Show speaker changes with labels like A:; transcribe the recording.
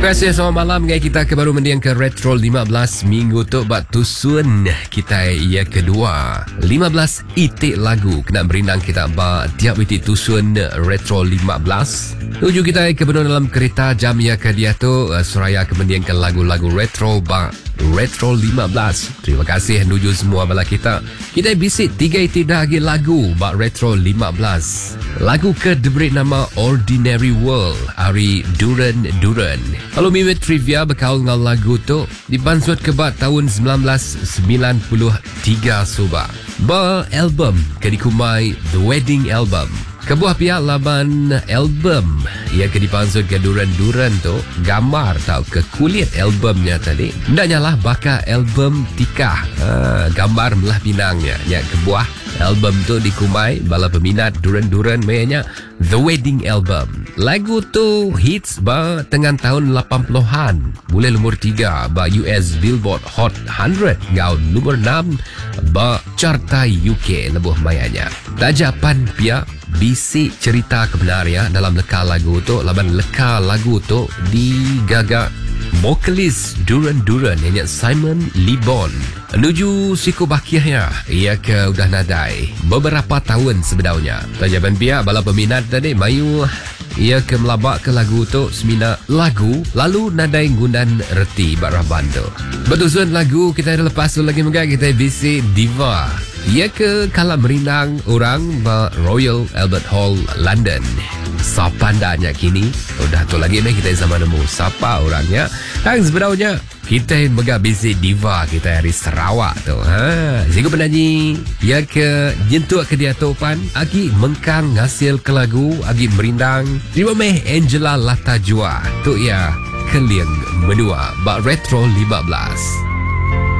A: Terima kasih, selamat malam guys. Kita baru mendiang ke Retro 15 minggu tu bak tusun kita ia kedua 15 itik lagu kena berindang kita bak tiap itik tusun Retro 15. Tuju kita ke benar dalam kereta jam ia ke dia tu Suraya ke mendiang ke lagu-lagu retro bak Retro 15. Terima kasih nuju semua bala kita. Kita bisik 3 itik lagi lagu bak Retro 15. Lagu ke diberi nama Ordinary World Ari Duran. Kalau mimit trivia berkaul dengan lagu tu dibansut kebat tahun 1993 suba. Ba album ke dikumai The Wedding Album. Kebuah pihak laban album ia ke dipansut ke Duran tu gambar tau ke kulit albumnya tadi. Ndaknya lah bakal album tikah. Gambar melah pinangnya. Ya kebuah album tu dikumai bala peminat Duran mayanya The Wedding Album. Lagu tu hits ba tengah tahun 80-an. Boleh nomor 3 ba US Billboard Hot 100 gaun nomor 6 ba carta UK lebuh mayanya. Tajapan pia bisik cerita kebenarannya dalam leka lagu tu. Laban leka lagu tu digagak vokalis Duran yang Simon Le Bon. Menuju siku bakiahnya ia ke udah nadai beberapa tahun sebenarnya. Tajaban pihak bala peminat tadi mayu ia ke melabak ke lagu tu semina lagu lalu nadai gundan reti baraban tu. Betusun lagu kita ada lepas tu lagi megah kita bisik diva. Ia ke kalah merindang orang Royal Albert Hall London. Siapa andanya kini? Udah tu lagi ni kita sama nemu siapa orangnya. Dan sebenarnya kita megah bisik diva kita dari Sarawak tu. Siapa penyanyi? Ia ke jentuk ke dia topan. Agi mengkang ngasil ke lagu. Agi merindang. Terima meh Angela Latajua. Tu ia keliang menua. Bak Retro 15.